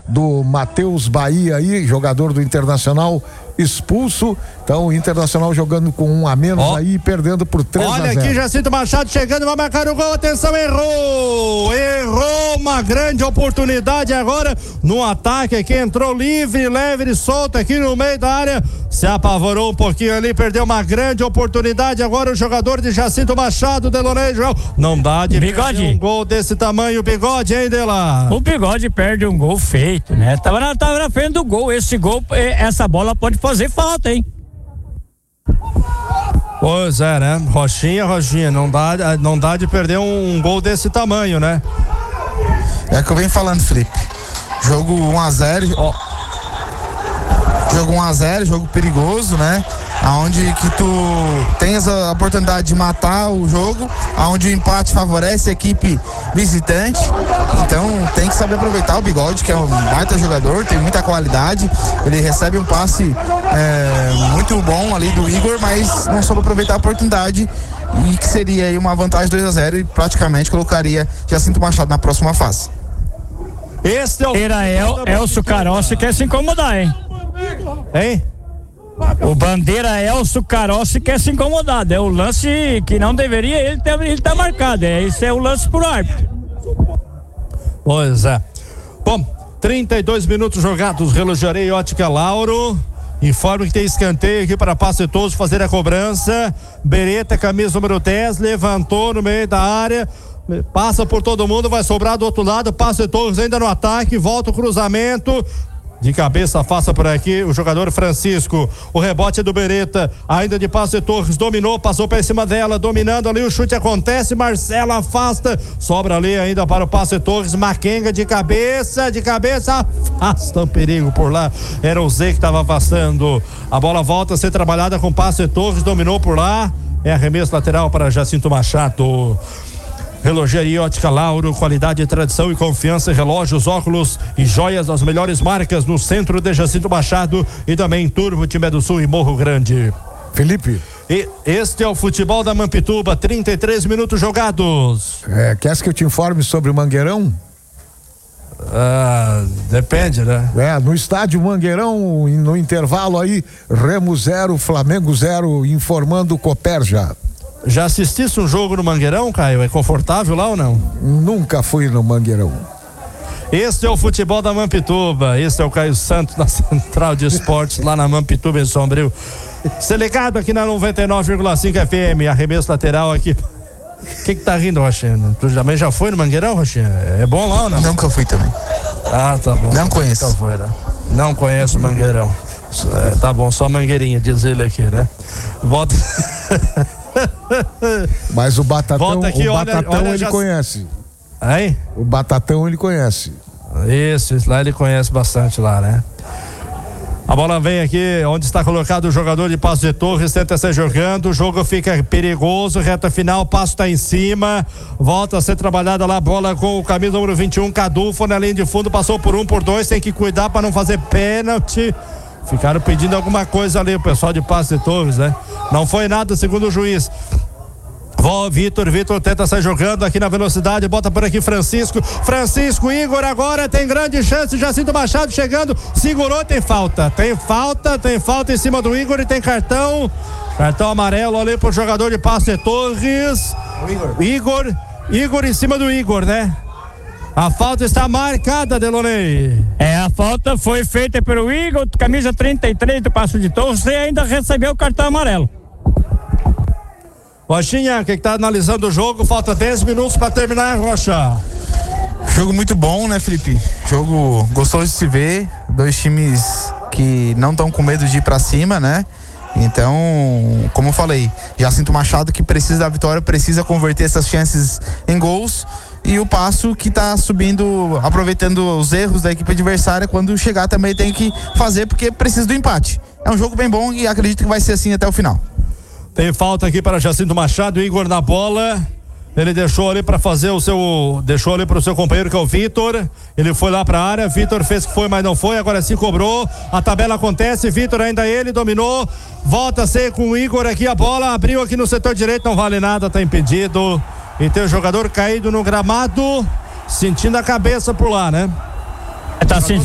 do Matheus Bahia aí, jogador do Internacional, expulso. Então o Internacional jogando com um a menos aí, perdendo por 3-0. Olha aqui, Jacinto Machado chegando, vai marcar o gol, atenção, errou uma grande oportunidade agora no ataque aqui, entrou livre, leve e solto aqui no meio da área, se apavorou um pouquinho ali, perdeu uma grande oportunidade agora o jogador de Jacinto Machado, Delonei, João, não dá de Bigode. perder um gol desse tamanho, Bigode, hein, Dela? O Bigode perde um gol feito, né? Tava na frente do gol, esse gol, essa bola pode fazer falta, hein? Pois é, né? Rochinha, não dá de perder um gol desse tamanho, né? É que eu venho falando, Felipe. Jogo 1-0, jogo 1-0, jogo perigoso, né? Aonde que tu tens a oportunidade de matar o jogo, aonde o empate favorece a equipe visitante. Então tem que saber aproveitar o Bigode, que é um baita jogador, tem muita qualidade. Ele recebe um passe muito bom ali do Igor, mas não soube aproveitar a oportunidade, e que seria aí uma vantagem 2-0 e praticamente colocaria Jacinto Machado na próxima fase. Esse é o Elcio Carossi quer se incomodar, hein? Hein? O bandeira Elcio Carossi quer se incomodar. É o lance que não deveria, ele tá marcado. Esse é o lance pro árbitro. Pois é. Bom, 32 minutos jogados, Relojaria e Ótica Lauro. Informa que tem escanteio aqui para Passo Todos fazer a cobrança. Beretta, camisa número 10, levantou no meio da área. Passa por todo mundo, vai sobrar do outro lado. Passo Torres ainda no ataque, volta o cruzamento. De cabeça, faça por aqui o jogador Francisco. O rebote é do Beretta, ainda de Passo Torres, dominou, passou por cima dela, dominando ali, o chute acontece, Marcelo afasta, sobra ali ainda para o Passo Torres, Maquenga de cabeça, afasta o perigo por lá, era o Zé que estava afastando, a bola volta a ser trabalhada com Passo Torres, dominou por lá, é arremesso lateral para Jacinto Machado. Relojaria Ótica Lauro, qualidade, tradição e confiança em relógios, óculos e joias das melhores marcas no centro de Jacinto Machado e também em Turvo, Timbé do Sul e Morro Grande. Felipe. E este é o futebol da Mampituba, 33 minutos jogados. Quer que eu te informe sobre o Mangueirão? Depende, né? No estádio Mangueirão, no intervalo aí, Remo 0, Flamengo 0, informando o Copérgia. Já assistisse um jogo no Mangueirão, Caio? É confortável lá ou não? Nunca fui no Mangueirão. Este é o futebol da Mampituba. Este é o Caio Santos na Central de Esportes, lá na Mampituba, em Sombrio. Você ligado aqui na 99,5 FM, arremesso lateral aqui. O que tá rindo, Rochinha? Tu também já foi no Mangueirão, Rochinha? É bom lá ou não? Nunca fui também. Ah, tá bom. Não conheço. Nunca foi, né? Não conheço o Mangueirão. Tá bom, só Mangueirinha, diz ele aqui, né? Volta. Mas o Batatão, aqui, ele já... conhece. Aí? O Batatão ele conhece. Isso lá ele conhece bastante lá, né? A bola vem aqui, onde está colocado o jogador de Passo de Torres, tenta ser jogando, o jogo fica perigoso, reta final, Passo está em cima, volta a ser trabalhada lá, bola com o camisa número 21, Cadu, foi na linha de fundo, passou por 1, por 2, tem que cuidar para não fazer pênalti. Ficaram pedindo alguma coisa ali, o pessoal de Passo de Torres, né? Não foi nada, segundo o juiz. Vitor tenta sair jogando aqui na velocidade, bota por aqui Francisco, Igor agora tem grande chance, Jacinto Machado chegando, segurou, tem falta em cima do Igor e tem cartão amarelo ali pro jogador de Passo de Torres. Igor em cima do Igor, né? A falta está marcada, Delonei. A falta foi feita pelo Igor, camisa 33 do Passo de Torres, e ainda recebeu o cartão amarelo. Rochinha, que tá analisando o jogo, falta 10 minutos para terminar, Rocha. Jogo muito bom, né, Felipe? Jogo gostoso de se ver, dois times que não estão com medo de ir para cima, né? Então, como eu falei, Jacinto Machado, que precisa da vitória, precisa converter essas chances em gols, e o Passo que tá subindo, aproveitando os erros da equipe adversária, quando chegar também tem que fazer, porque precisa do empate. É um jogo bem bom e acredito que vai ser assim até o final. Tem falta aqui para Jacinto Machado, Igor na bola. Ele deixou ali para fazer deixou ali para o seu companheiro, que é o Vitor. Ele foi lá para a área, Vitor fez que foi, mas não foi, agora sim cobrou. A tabela acontece, Vitor ainda ele dominou. Volta a ser com o Igor aqui, a bola abriu aqui no setor direito, não vale nada, tá impedido. E tem o jogador caído no gramado, sentindo a cabeça por lá, né? Tá sentindo